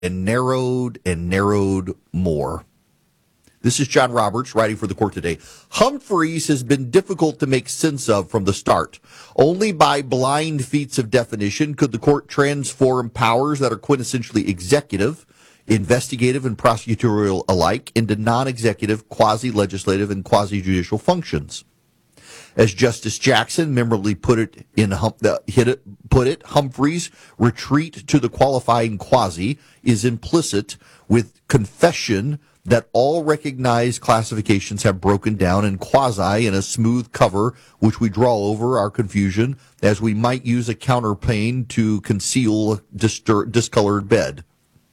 and narrowed more. This is John Roberts writing for the court today. Humphreys has been difficult to make sense of from the start. Only by blind feats of definition could the court transform powers that are quintessentially executive, investigative, and prosecutorial alike into non-executive, quasi-legislative, and quasi-judicial functions. As Justice Jackson memorably put it, Humphrey's retreat to the qualifying quasi is implicit with confession that all recognized classifications have broken down, and quasi in a smooth cover which we draw over our confusion as we might use a counterpane to conceal a discolored bed.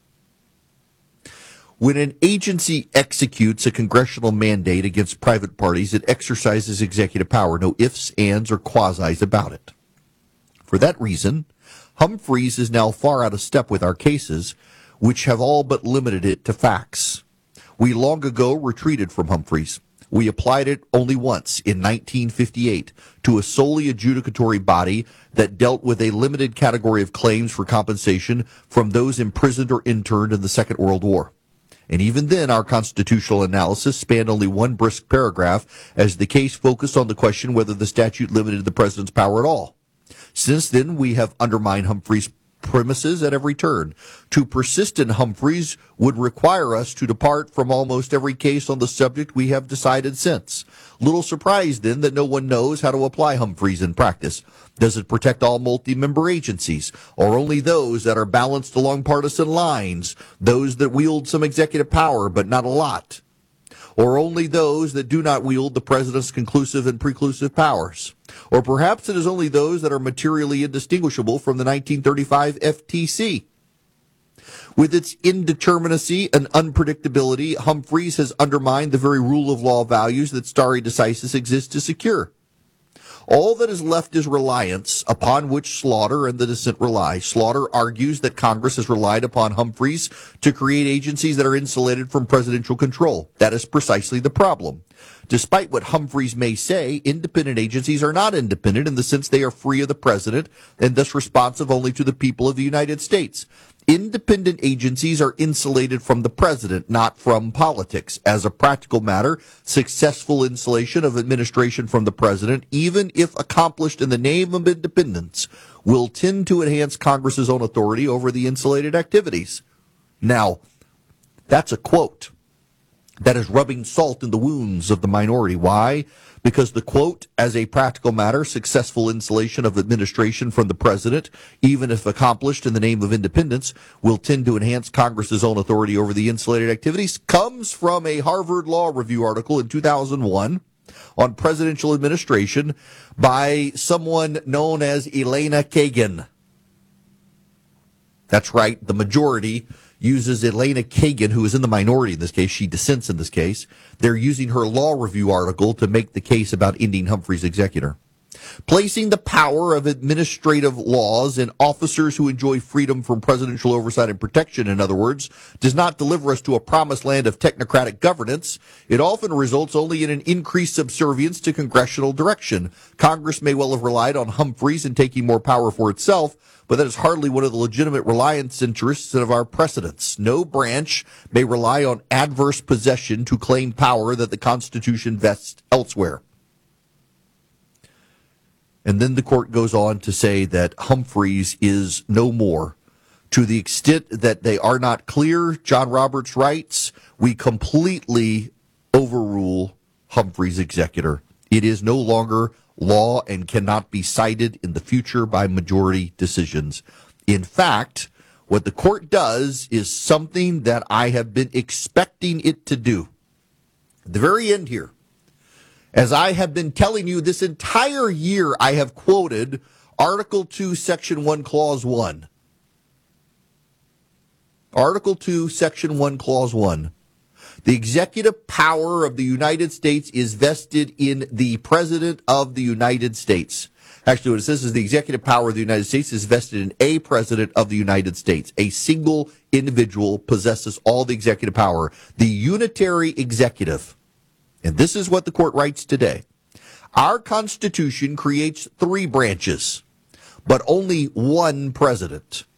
When an agency executes a congressional mandate against private parties, it exercises executive power. No ifs, ands, or quasis about it. For that reason, Humphreys is now far out of step with our cases, which have all but limited it to facts. We long ago retreated from Humphreys. We applied it only once, in 1958, to a solely adjudicatory body that dealt with a limited category of claims for compensation from those imprisoned or interned in the Second World War. And even then, our constitutional analysis spanned only one brisk paragraph, as the case focused on the question whether the statute limited the president's power at all. Since then, we have undermined Humphrey's premises at every turn. To persist in Humphreys would require us to depart from almost every case on the subject we have decided since. Little surprise, then, that no one knows how to apply Humphreys in practice. Does it protect all multi-member agencies, or only those that are balanced along partisan lines, those that wield some executive power but not a lot, or only those that do not wield the president's conclusive and preclusive powers? Or perhaps it is only those that are materially indistinguishable from the 1935 FTC. With its indeterminacy and unpredictability, Humphreys has undermined the very rule of law values that stare decisis exists to secure. All that is left is reliance, upon which Slaughter and the dissent rely. Slaughter argues that Congress has relied upon Humphreys to create agencies that are insulated from presidential control. That is precisely the problem. Despite what Humphreys may say, independent agencies are not independent in the sense they are free of the president and thus responsive only to the people of the United States. Independent agencies are insulated from the president, not from politics. As a practical matter, successful insulation of administration from the president, even if accomplished in the name of independence, will tend to enhance Congress's own authority over the insulated activities. Now, that's a quote that is rubbing salt in the wounds of the minority. Why? Because the quote, as a practical matter, successful insulation of administration from the president, even if accomplished in the name of independence, will tend to enhance Congress's own authority over the insulated activities, comes from a Harvard Law Review article in 2001 on presidential administration by someone known as Elena Kagan. That's right, the majority uses Elena Kagan, who is in the minority in this case. She dissents in this case. They're using her law review article to make the case about ending Humphrey's executor. Placing the power of administrative laws in officers who enjoy freedom from presidential oversight and protection, in other words, does not deliver us to a promised land of technocratic governance. It often results only in an increased subservience to congressional direction. Congress may well have relied on Humphreys in taking more power for itself, but that is hardly one of the legitimate reliance interests of our precedents. No branch may rely on adverse possession to claim power that the Constitution vests elsewhere. And then the court goes on to say that Humphreys is no more. To the extent that they are not clear, John Roberts writes, we completely overrule Humphrey's executor. It is no longer law and cannot be cited in the future by majority decisions. In fact, what the court does is something that I have been expecting it to do. At the very end here, as I have been telling you this entire year, I have quoted Article 2, Section 1, Clause 1. Article 2, Section 1, Clause 1. The executive power of the United States is vested in the President of the United States. Actually, what it says is the executive power of the United States is vested in a President of the United States. A single individual possesses all the executive power. The unitary executive. And this is what the court writes today. Our Constitution creates 3 branches, but only one president.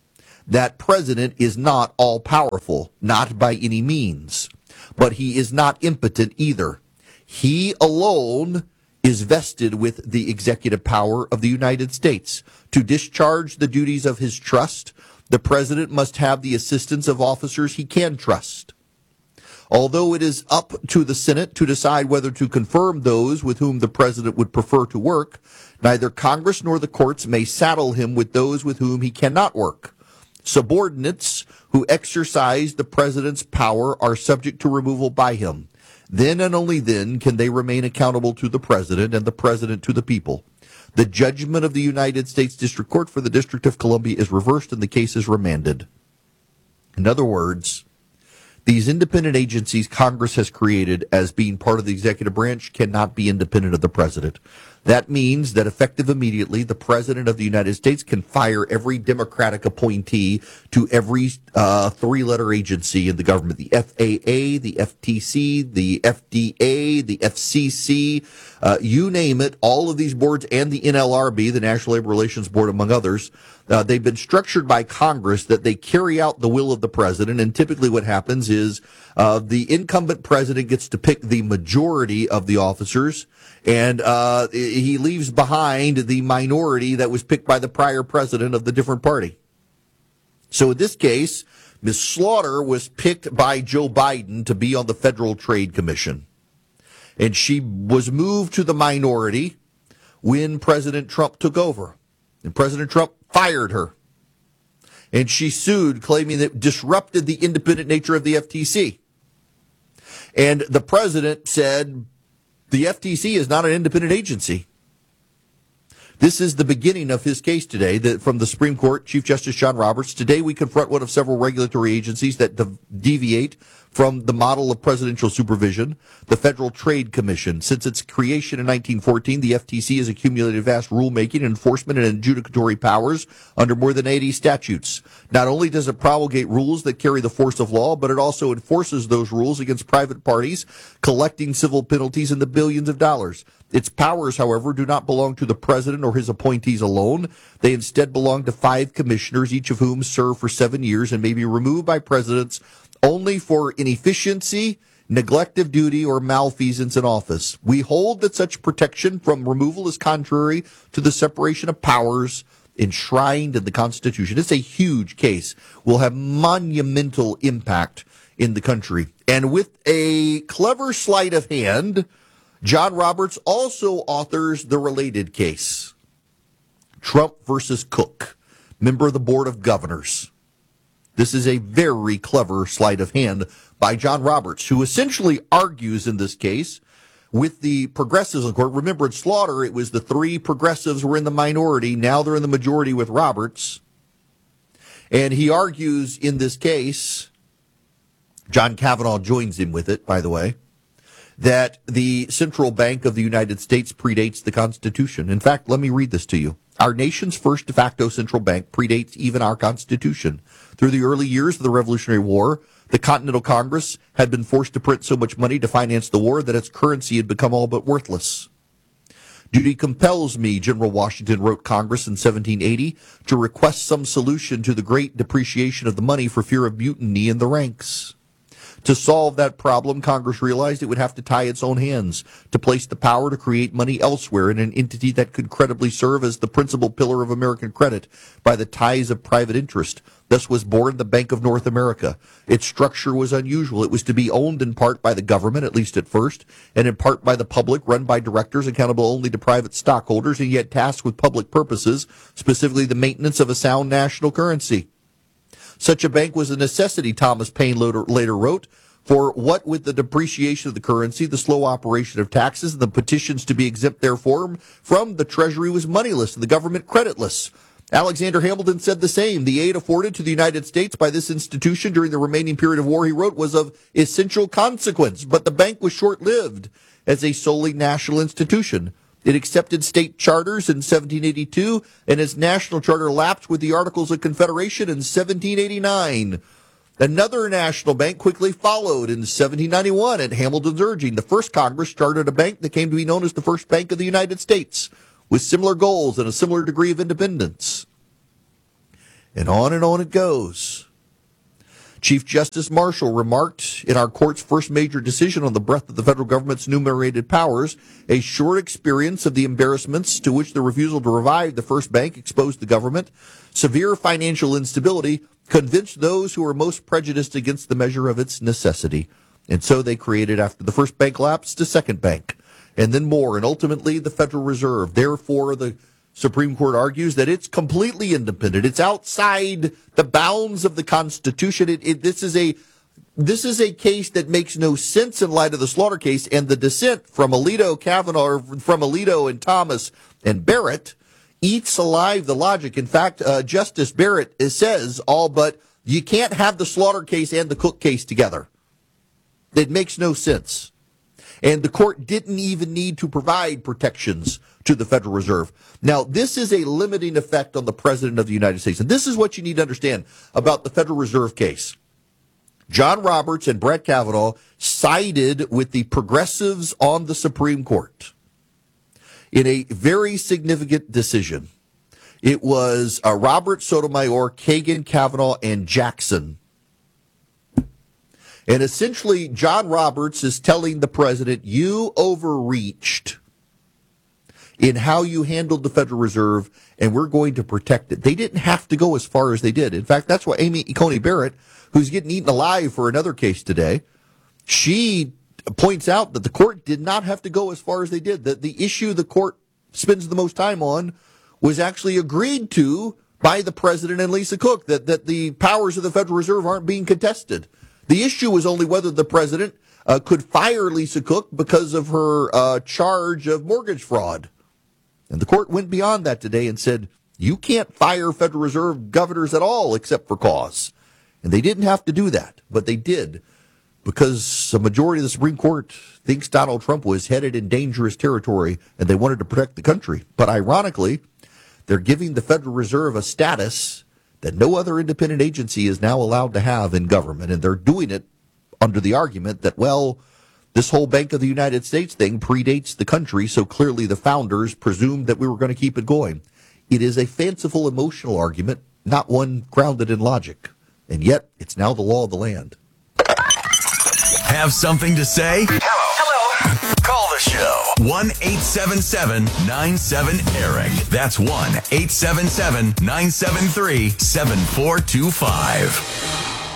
that president is not all powerful, not by any means, but he is not impotent either. He alone is vested with the executive power of the United States. To discharge the duties of his trust, the president must have the assistance of officers he can trust. Although it is up to the Senate to decide whether to confirm those with whom the president would prefer to work, neither Congress nor the courts may saddle him with those with whom he cannot work. Subordinates who exercise the president's power are subject to removal by him. Then and only then can they remain accountable to the president and the president to the people. The judgment of the United States District Court for the District of Columbia is reversed and the case is remanded. In other words, these independent agencies Congress has created as being part of the executive branch cannot be independent of the president. That means that effective immediately, the president of the United States can fire every Democratic appointee to every three-letter agency in the government, the FAA, the FTC, the FDA, the FCC, you name it, all of these boards and the NLRB, the National Labor Relations Board, among others. They've been structured by Congress that they carry out the will of the president, and typically what happens is the incumbent president gets to pick the majority of the officers, and he leaves behind the minority that was picked by the prior president of the different party. So in this case, Ms. Slaughter was picked by Joe Biden to be on the Federal Trade Commission, and she was moved to the minority when President Trump took over, and President Trump fired her. And she sued, claiming that it disrupted the independent nature of the FTC. And the president said, the FTC is not an independent agency. This is the beginning of his case today from the Supreme Court, Chief Justice John Roberts. Today we confront one of several regulatory agencies that deviate from the model of presidential supervision, the Federal Trade Commission. Since its creation in 1914, the FTC has accumulated vast rulemaking, enforcement, and adjudicatory powers under more than 80 statutes. Not only does it promulgate rules that carry the force of law, but it also enforces those rules against private parties, collecting civil penalties in the billions of dollars. Its powers, however, do not belong to the president or his appointees alone. They instead belong to 5 commissioners, each of whom serve for 7 years and may be removed by presidents only for inefficiency, neglect of duty, or malfeasance in office. We hold that such protection from removal is contrary to the separation of powers enshrined in the Constitution. It's a huge case. Will have monumental impact in the country. And with a clever sleight of hand, John Roberts also authors the related case, Trump versus Cook, member of the Board of Governors. This is a very clever sleight of hand by John Roberts, who essentially argues in this case with the progressives in court. Remember, in Slaughter, it was the 3 progressives were in the minority. Now they're in the majority with Roberts. And he argues in this case, John Kavanaugh joins him with it, by the way, that the Central Bank of the United States predates the Constitution. In fact, let me read this to you. Our nation's first de facto central bank predates even our Constitution. Through the early years of the Revolutionary War, the Continental Congress had been forced to print so much money to finance the war that its currency had become all but worthless. Duty compels me, General Washington wrote Congress in 1780, to request some solution to the great depreciation of the money for fear of mutiny in the ranks. To solve that problem, Congress realized it would have to tie its own hands, to place the power to create money elsewhere in an entity that could credibly serve as the principal pillar of American credit by the ties of private interest. Thus was born the Bank of North America. Its structure was unusual. It was to be owned in part by the government, at least at first, and in part by the public, run by directors accountable only to private stockholders, and yet tasked with public purposes, specifically the maintenance of a sound national currency. Such a bank was a necessity, Thomas Paine later wrote, for what with the depreciation of the currency, the slow operation of taxes, and the petitions to be exempt therefore from, the Treasury was moneyless and the government creditless. Alexander Hamilton said the same. The aid afforded to the United States by this institution during the remaining period of war, he wrote, was of essential consequence, but the bank was short-lived as a solely national institution. It accepted state charters in 1782, and its national charter lapsed with the Articles of Confederation in 1789. Another national bank quickly followed in 1791 at Hamilton's urging. The first Congress started a bank that came to be known as the First Bank of the United States, with similar goals and a similar degree of independence. And on it goes. Chief Justice Marshall remarked in our court's first major decision on the breadth of the federal government's enumerated powers, a short experience of the embarrassments to which the refusal to revive the first bank exposed the government, severe financial instability, convinced those who were most prejudiced against the measure of its necessity. And so they created, after the first bank lapsed, a second bank, and then more, and ultimately the Federal Reserve. Therefore, the Supreme Court argues that it's completely independent. It's outside the bounds of the Constitution. This is a case that makes no sense in light of the Slaughter case, and the dissent from Alito, Kavanaugh, or from Alito and Thomas and Barrett eats alive the logic. In fact, Justice Barrett says all but you can't have the Slaughter case and the Cook case together. It makes no sense. And the court didn't even need to provide protections to the Federal Reserve. Now, this is a limiting effect on the President of the United States. And this is what you need to understand about the Federal Reserve case. John Roberts and Brett Kavanaugh sided with the progressives on the Supreme Court in a very significant decision. It was Roberts, Sotomayor, Kagan, Kavanaugh, and Jackson. And essentially, John Roberts is telling the president, you overreached in how you handled the Federal Reserve, and we're going to protect it. They didn't have to go as far as they did. In fact, that's why Amy Coney Barrett, who's getting eaten alive for another case today, she points out that the court did not have to go as far as they did. That the issue the court spends the most time on was actually agreed to by the president and Lisa Cook, that the powers of the Federal Reserve aren't being contested. The issue was only whether the president could fire Lisa Cook because of her charge of mortgage fraud. And the court went beyond that today and said, you can't fire Federal Reserve governors at all except for cause. And they didn't have to do that, but they did because a majority of the Supreme Court thinks Donald Trump was headed in dangerous territory and they wanted to protect the country. But ironically, they're giving the Federal Reserve a status that no other independent agency is now allowed to have in government. And they're doing it under the argument that, well, this whole Bank of the United States thing predates the country, so clearly the founders presumed that we were going to keep it going. It is a fanciful, emotional argument, not one grounded in logic. And yet, it's now the law of the land. Have something to say? Hello. Call the show. 1-877-97-ERIC. That's 1-877-973-7425.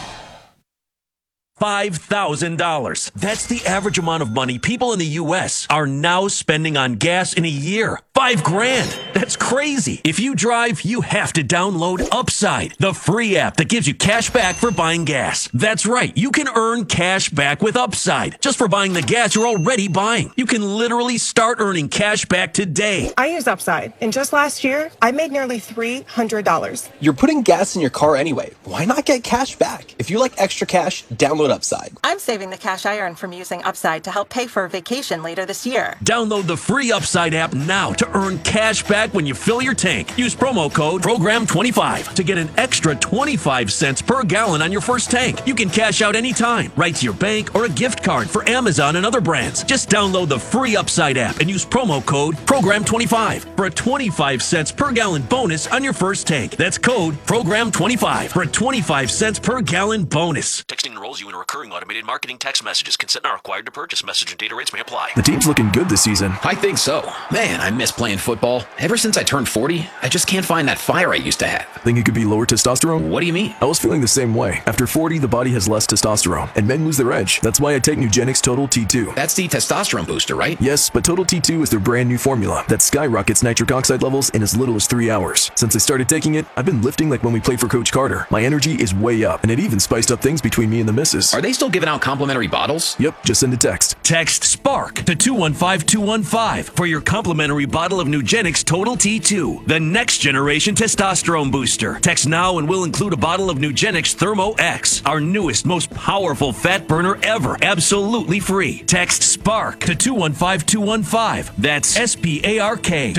$5,000. That's the average amount of money people in the U.S. are now spending on gas in a year. $5,000. That's crazy. If you drive, you have to download Upside, the free app that gives you cash back for buying gas. That's right. You can earn cash back with Upside just for buying the gas you're already buying. You can literally start earning cash back today. I use Upside, and just last year, I made nearly $300. You're putting gas in your car anyway. Why not get cash back? If you like extra cash, download Upside. I'm saving the cash I earn from using Upside to help pay for a vacation later this year. Download the free Upside app now to earn cash back when you fill your tank. Use promo code PROGRAM25 to get an extra 25 cents per gallon on your first tank. You can cash out anytime, right to your bank or a gift card for Amazon and other brands. Just download the free Upside app and use promo code PROGRAM25 for a 25 cents per gallon bonus on your first tank. That's code PROGRAM25 for a 25 cents per gallon bonus. Texting enrolls you in recurring automated marketing text messages. Consent not required to purchase. Message and data rates may apply. The team's looking good this season. I think so. Man, I miss playing football. Ever since I turned 40, I just can't find that fire I used to have. Think it could be lower testosterone? What do you mean? I was feeling the same way. After 40, the body has less testosterone, and men lose their edge. That's why I take Nugenix Total T2. That's the testosterone booster, right? Yes, but Total T2 is their brand new formula that skyrockets nitric oxide levels in as little as 3 hours. Since I started taking it, I've been lifting like when we played for Coach Carter. My energy is way up, and it even spiced up things between me and the missus. Are they still giving out complimentary bottles? Yep, just send a text. Text SPARK to 215-215 for your complimentary bottle of Nugenix Total T2, the next generation testosterone booster. Text now and we'll include a bottle of Nugenix Thermo X, our newest, most powerful fat burner ever, absolutely free. Text SPARK to 215-215. That's SPARK to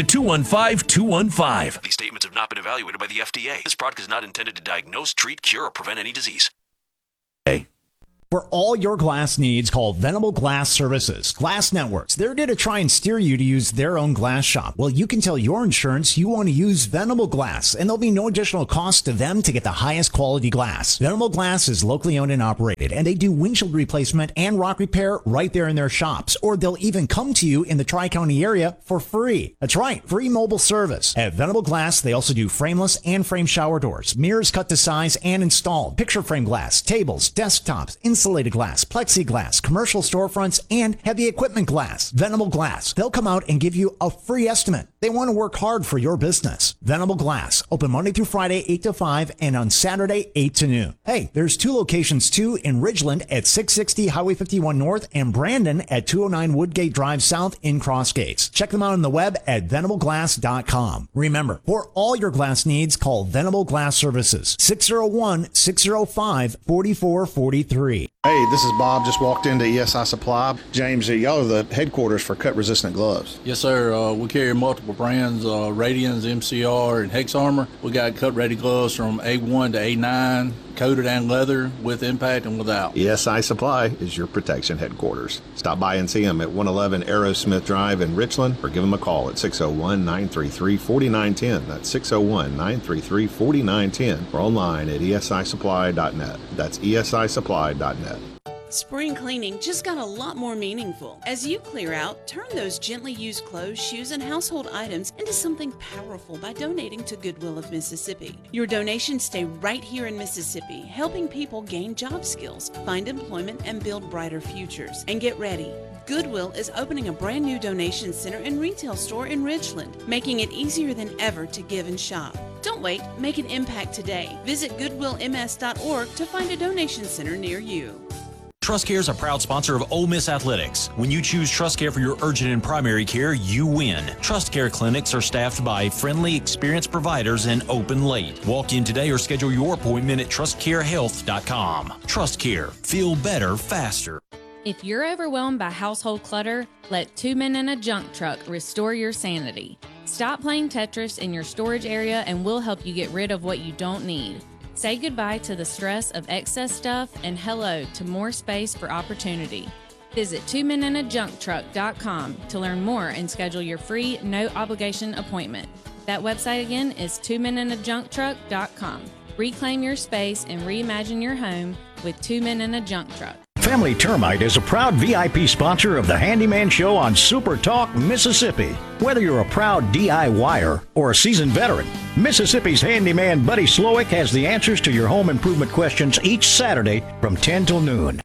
215-215. These statements have not been evaluated by the FDA. This product is not intended to diagnose, treat, cure, or prevent any disease. For all your glass needs, call Venable Glass Services. Glass Networks. They're going to try and steer you to use their own glass shop. Well, you can tell your insurance you want to use Venable Glass, and there'll be no additional cost to them to get the highest quality glass. Venable Glass is locally owned and operated, and they do windshield replacement and rock repair right there in their shops, or they'll even come to you in the Tri-County area for free. That's right, free mobile service. At Venable Glass, they also do frameless and frame shower doors, mirrors cut to size and installed, picture frame glass, tables, desktops, insulated glass, plexiglass, commercial storefronts, and heavy equipment glass. Venable Glass. They'll come out and give you a free estimate. They want to work hard for your business. Venable Glass. Open Monday through Friday, 8 to 5, and on Saturday, 8 to noon. Hey, there's 2 locations too, in Ridgeland at 660 Highway 51 North and Brandon at 209 Woodgate Drive South in Cross Gates. Check them out on the web at venableglass.com. Remember, for all your glass needs, call Venable Glass Services. 601-605-4443. Hey, this is Bob. Just walked into ESI Supply. James, y'all are the headquarters for cut-resistant gloves. Yes, sir. We carry multiple brands, Radians, MCR, and Hex Armor. We got cut-ready gloves from A1 to A9, coated and leather, with impact and without. ESI Supply is your protection headquarters. Stop by and see them at 111 Aerosmith Drive in Richland, or give them a call at 601-933-4910. That's 601-933-4910, or online at esisupply.net. That's esisupply.net. Spring cleaning just got a lot more meaningful. As you clear out, turn those gently used clothes, shoes, and household items into something powerful by donating to Goodwill of Mississippi. Your donations stay right here in Mississippi, helping people gain job skills, find employment, and build brighter futures. And get ready. Goodwill is opening a brand new donation center and retail store in Ridgeland, making it easier than ever to give and shop. Don't wait, make an impact today. Visit goodwillms.org to find a donation center near you. TrustCare is a proud sponsor of Ole Miss Athletics. When you choose TrustCare for your urgent and primary care, you win. TrustCare clinics are staffed by friendly, experienced providers and open late. Walk in today or schedule your appointment at trustcarehealth.com. TrustCare. Feel better, faster. If you're overwhelmed by household clutter, let 2 Men in a Junk Truck restore your sanity. Stop playing Tetris in your storage area and we'll help you get rid of what you don't need. Say goodbye to the stress of excess stuff and hello to more space for opportunity. Visit 2meninajuncktruck.com to learn more and schedule your free, no-obligation appointment. That website again is 2meninajuncktruck.com. Reclaim your space and reimagine your home with 2 Men in a Junk Truck. Family Termite is a proud VIP sponsor of the Handyman Show on Super Talk, Mississippi. Whether you're a proud DIYer or a seasoned veteran, Mississippi's handyman Buddy Slowick has the answers to your home improvement questions each Saturday from 10 till noon.